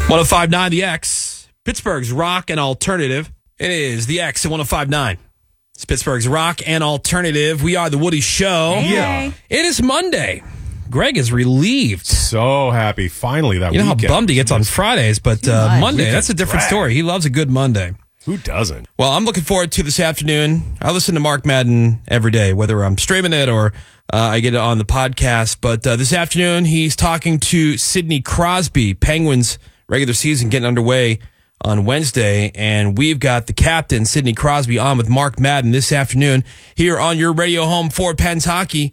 105.9 The X, Pittsburgh's rock and alternative. It is The X at 105.9. It's Pittsburgh's rock and alternative. We are The Woody Show. Hey. Yeah. It is Monday. Greg is relieved. So happy. Finally, that weekend. You know how bummed he gets on Fridays, but Monday, that's a different story. He loves a good Monday. Who doesn't? Well, I'm looking forward to this afternoon. I listen to Mark Madden every day, whether I'm streaming it or I get it on the podcast. But this afternoon, he's talking to Sidney Crosby. Penguins regular season getting underway on Wednesday, and we've got the captain, Sidney Crosby, on with Mark Madden this afternoon here on your radio home for Pens Hockey,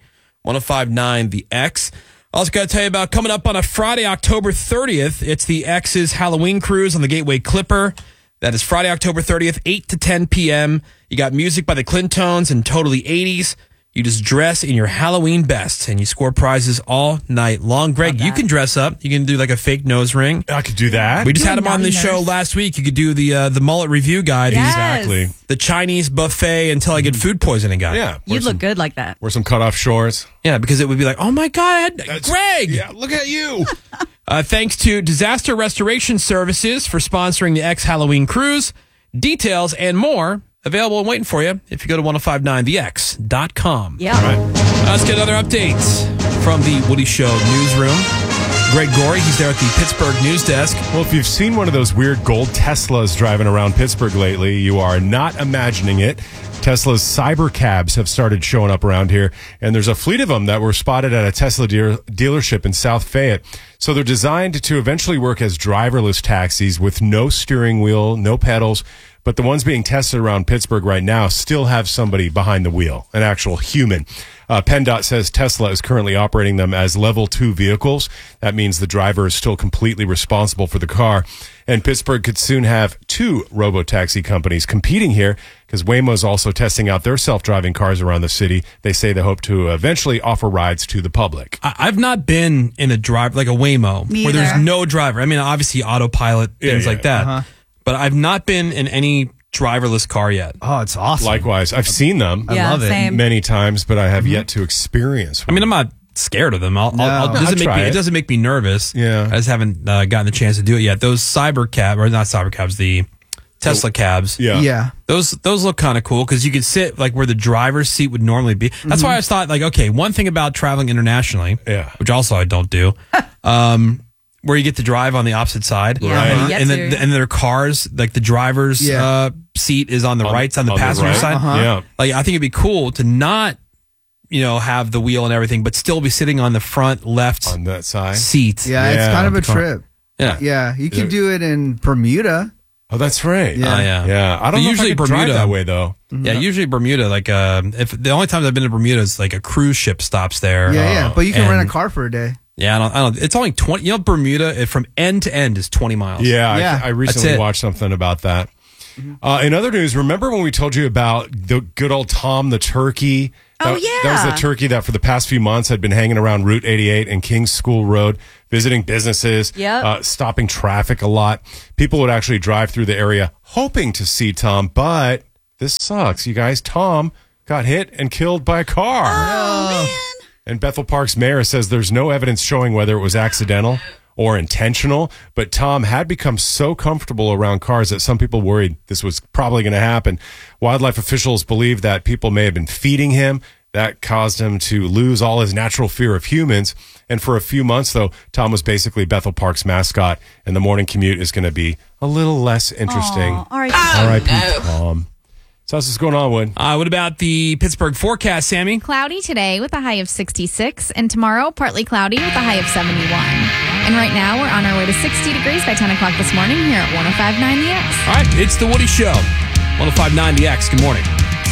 105.9 The X. Also got to tell you about coming up on a Friday, October 30th. It's the X's Halloween cruise on the Gateway Clipper. That is Friday, October 30th, 8 to 10 p.m. You got music by the Clintones and Totally 80s. You just dress in your Halloween best, and you score prizes all night long. Greg, you can dress up. You can do like a fake nose ring. I could do that. We just had him on the show last week. You could do the mullet review guide. Yes. Exactly. The Chinese buffet until I get food poisoning guy. Yeah. You'd look good like that. Wear some cutoff shorts. Yeah, because it would be like, oh my God, Greg! Yeah, look at you. Thanks to Disaster Restoration Services for sponsoring the X Halloween Cruise. Details and more available and waiting for you if you go to 1059thex.com. Yeah. All right. Let's get another update from the Woody Show newsroom. Greg Gorey, he's there at the Pittsburgh news desk. Well, if you've seen one of those weird gold Teslas driving around Pittsburgh lately, you are not imagining it. Tesla's cyber cabs have started showing up around here, and there's a fleet of them that were spotted at a Tesla dealership in South Fayette. So they're designed to eventually work as driverless taxis with no steering wheel, no pedals. But the ones being tested around Pittsburgh right now still have somebody behind the wheel, an actual human. PennDOT says Tesla is currently operating them as level 2 vehicles. That means the driver is still completely responsible for the car. And Pittsburgh could soon have 2 robo-taxi companies competing here because Waymo is also testing out their self-driving cars around the city. They say they hope to eventually offer rides to the public. I've not been in a drive like a Waymo where there's no driver. I mean, obviously autopilot, things like that. But I've not been in any driverless car yet. Oh, it's awesome. Likewise, I've seen them Yeah, love it. same. many times, but I have yet to experience I one. mean, I'm not scared of them. It I'll try it it. doesn't make me nervous. Yeah. I just haven't gotten the chance to do it yet. Those the Tesla cabs. Yeah. Those look kind of cool because you could sit like where the driver's seat would normally be. That's why I thought like, okay, one thing about traveling internationally, which also I don't do, where you get to drive on the opposite side, Yeah, and their cars, like the driver's seat is on the right side, on the passenger right. side. Yeah. Like I think it'd be cool to not, have the wheel and everything, but still be sitting on the front left On that side. seat. Yeah, it's kind of a trip. Yeah. Yeah, you can do it in Bermuda. Oh, that's right. Yeah. Yeah. I don't know Usually if I could drive Bermuda. that way, though. Yeah, usually Bermuda, like if the only times I've been to Bermuda is like a cruise ship stops there. Yeah, but you can and- rent a car for a day. Yeah, I don't. It's only 20. Bermuda from end to end is 20 miles. Yeah, Yeah. I recently That's it. watched something about that. In other news, remember when we told you about the good old Tom the turkey? Oh, That yeah. was the turkey that for the past few months had been hanging around Route 88 and King's School Road, visiting businesses, Yep. stopping traffic a lot. People would actually drive through the area hoping to see Tom, but this sucks, you guys. Tom got hit and killed by a car. Oh, man. And Bethel Park's mayor says there's no evidence showing whether it was accidental or intentional, but Tom had become so comfortable around cars that some people worried this was probably going to happen. Wildlife officials believe that people may have been feeding him. That caused him to lose all his natural fear of humans. And for a few months, though, Tom was basically Bethel Park's mascot, and the morning commute is going to be a little less interesting. Aw, R.I.P. R.I.P. Tom. So how's this going on, Wood? What about the Pittsburgh forecast, Sammy? Cloudy today with a high of 66, and tomorrow partly cloudy with a high of 71. And right now we're on our way to 60 degrees by 10 o'clock this morning here at 105.9 The X. All right, it's the Woody Show. 105.9 The X. Good morning.